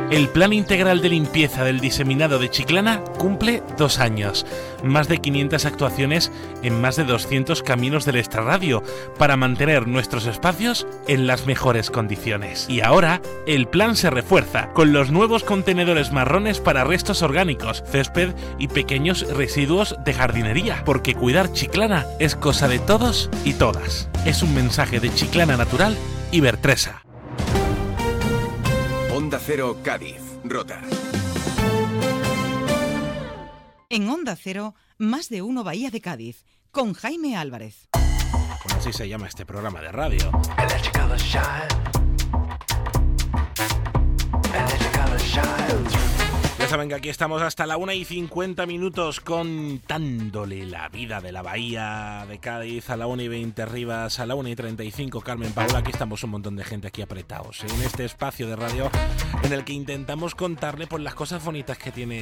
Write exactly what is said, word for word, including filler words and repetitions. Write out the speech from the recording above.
El Plan Integral de Limpieza del Diseminado de Chiclana cumple dos años. Más de quinientas actuaciones en más de doscientos caminos del extrarradio para mantener nuestros espacios en las mejores condiciones. Y ahora, el plan se refuerza con los nuevos contenedores marrones para restos orgánicos, césped y pequeños residuos de jardinería. Porque cuidar Chiclana es cosa de todos y todas. Es un mensaje de Chiclana Natural y Bertresa. Onda Cero, Cádiz, Rota. En Onda Cero, Más de Uno Bahía de Cádiz, con Jaime Álvarez. Bueno, así se llama este programa de radio. Ya saben que aquí estamos hasta la una y cincuenta minutos contándole la vida de la Bahía de Cádiz. A la una y veinte Rivas, a la una y treinta y cinco Carmen Paula. Aquí estamos un montón de gente aquí apretados, ¿eh? En este espacio de radio en el que intentamos contarle pues, las cosas bonitas que tiene